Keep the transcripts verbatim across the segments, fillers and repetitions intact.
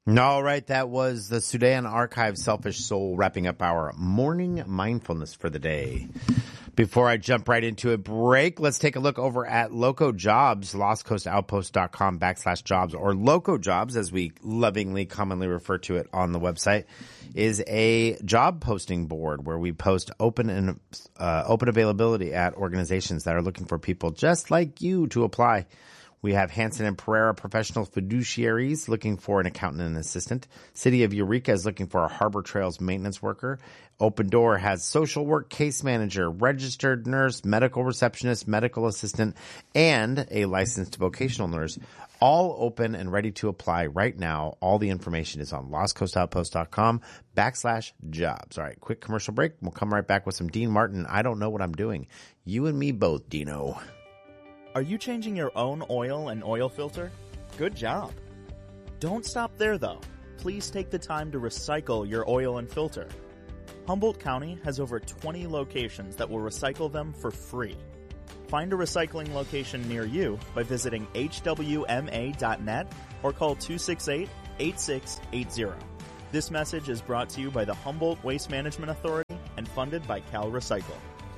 All right, that was the Sudan Archive Selfish Soul wrapping up our morning mindfulness for the day. Before I jump right into a break, let's take a look over at Loco Jobs, lostcoastoutpost.com backslash jobs, or Loco Jobs, as we lovingly commonly refer to it on the website, is a job posting board where we post open and uh, open availability at organizations that are looking for people just like you to apply. We have Hanson and Pereira professional fiduciaries looking for an accountant and assistant. City of Eureka is looking for a Harbor Trails maintenance worker. Open Door has social work case manager, registered nurse, medical receptionist, medical assistant, and a licensed vocational nurse. All open and ready to apply right now. All the information is on lostcoastoutpost.com backslash jobs. All right, quick commercial break. We'll come right back with some Dean Martin. I don't know what I'm doing. You and me both, Dino. Are you changing your own oil and oil filter? Good job. Don't stop there, though. Please take the time to recycle your oil and filter. Humboldt County has over twenty locations that will recycle them for free. Find a recycling location near you by visiting h w m a dot net or call two six eight, eight six eight zero. This message is brought to you by the Humboldt Waste Management Authority and funded by Cal Recycle.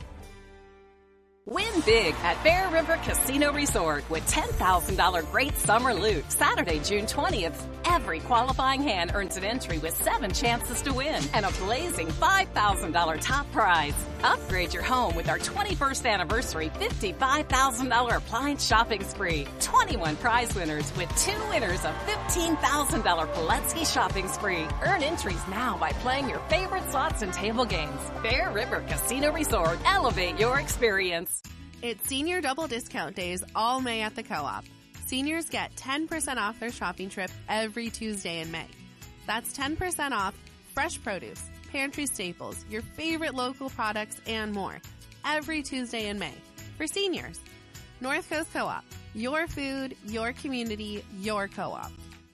Win big at Bear River Casino Resort with ten thousand dollars Great Summer Loot. Saturday, June twentieth. Every qualifying hand earns an entry with seven chances to win and a blazing five thousand dollars top prize. Upgrade your home with our twenty-first anniversary fifty-five thousand dollars appliance shopping spree. twenty-one prize winners with two winners of fifteen thousand dollars Pulaski shopping spree. Earn entries now by playing your favorite slots and table games. Bear River Casino Resort. Elevate your experience. It's Senior Double Discount Days all May at the Co-op. Seniors get ten percent off their shopping trip every Tuesday in May. That's ten percent off fresh produce, pantry staples, your favorite local products, and more every Tuesday in May for seniors. North Coast Co-op. Your food, your community, your co-op.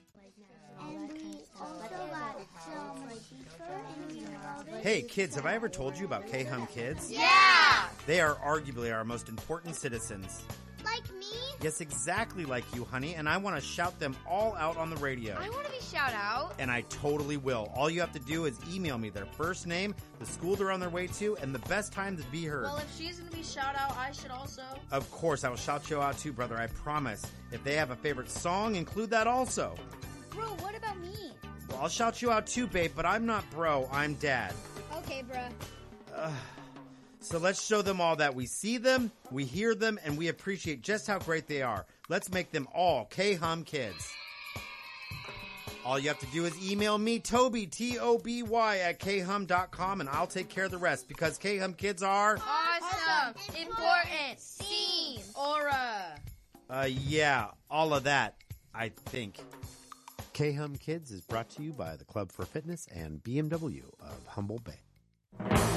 Hey, kids, have I ever told you about K-Hum Kids? Yeah! They are arguably our most important citizens. Like me? Yes, exactly like you, honey, and I want to shout them all out on the radio. I want to be shout out. And I totally will. All you have to do is email me their first name, the school they're on their way to, and the best time to be heard. Well, if she's going to be shout out, I should also. Of course, I will shout you out too, brother, I promise. If they have a favorite song, include that also. Bro, what about me? Well, I'll shout you out too, babe, but I'm not bro, I'm dad. Okay, bruh. Uh, so let's show them all that we see them, we hear them, and we appreciate just how great they are. Let's make them all K-Hum Kids. All you have to do is email me, Toby, T O B Y, at k hum dot com, and I'll take care of the rest, because K-Hum Kids are... Awesome, important, seen, aura. Uh, yeah, all of that, I think. K-Hum Kids is brought to you by the Club for Fitness and B M W of Humboldt Bay.